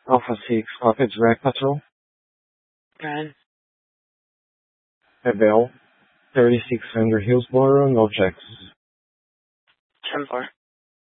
Alpha 6, Copy Direct Patrol. Brian. Abel, 3600 Hillsborough, no checks. 10-4.